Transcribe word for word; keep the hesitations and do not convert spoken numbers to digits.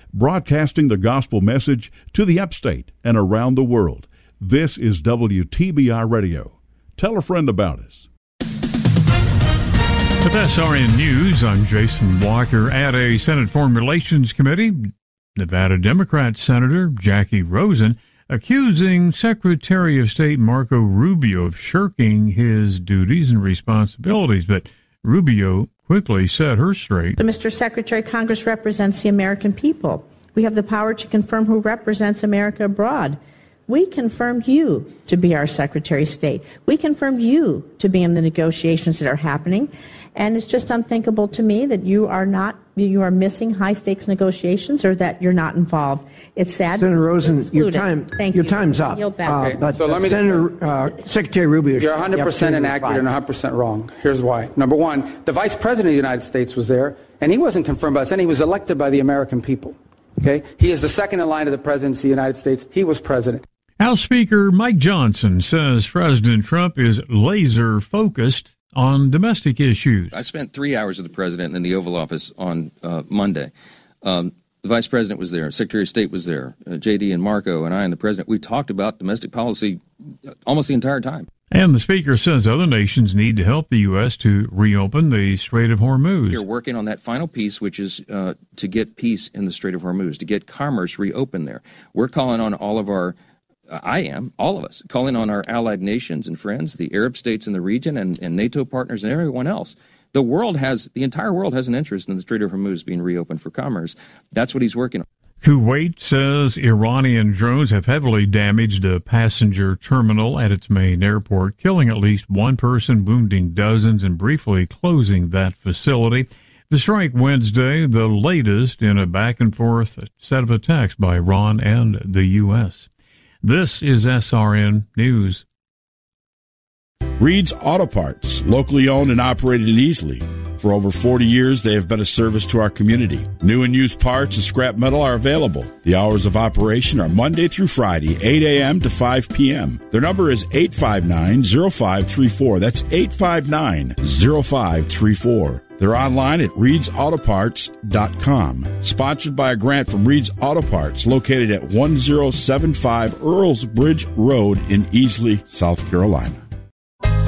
broadcasting the gospel message to the upstate and around the world. This is W T B R Radio. Tell a friend about us. With S R N News, I'm Jason Walker. At a Senate Foreign Relations Committee, Nevada Democrat Senator Jackie Rosen accusing Secretary of State Marco Rubio of shirking his duties and responsibilities. But Rubio quickly set her straight. Mister Secretary, Congress represents the American people. We have the power to confirm who represents America abroad. We confirmed you to be our Secretary of State. We confirmed you to be in the negotiations that are happening. And it's just unthinkable to me that you are not, you are missing high-stakes negotiations or that you're not involved. It's sad. Senator Rosen, your time, Thank your you. time's up. Yield back. Uh, Okay, but so let me Senator uh, Secretary Rubio, You're one hundred percent inaccurate and one hundred percent wrong. Here's why. Number one, the Vice President of the United States was there, and he wasn't confirmed by us, and he was elected by the American people. Okay? He is the second in line to the presidency of the United States. He was president. House Speaker Mike Johnson says President Trump is laser-focused on domestic issues. I spent three hours with the president in the Oval Office on uh, Monday. Um, the vice president was there. Secretary of State was there. Uh, J D and Marco and I and the president, we talked about domestic policy almost the entire time. And the speaker says other nations need to help the U S to reopen the Strait of Hormuz. We're working on that final piece, which is uh, to get peace in the Strait of Hormuz, to get commerce reopened there. We're calling on all of our I am, all of us, calling on our allied nations and friends, the Arab states in the region and, and NATO partners and everyone else. The world has, the entire world has an interest in the Strait of Hormuz being reopened for commerce. That's what he's working on. Kuwait says Iranian drones have heavily damaged a passenger terminal at its main airport, killing at least one person, wounding dozens, and briefly closing that facility. The strike Wednesday, the latest in a back-and-forth set of attacks by Iran and the U S This is S R N News. Reed's Auto Parts, locally owned and operated in Easley. For over forty years, they have been a service to our community. New and used parts and scrap metal are available. The hours of operation are Monday through Friday, eight a.m. to five p.m. Their number is eight five nine, zero five three four. That's eight five nine, zero five three four. They're online at reeds auto parts dot com. Sponsored by a grant from Reed's Auto Parts, located at one zero seven five Earls Bridge Road in Easley, South Carolina.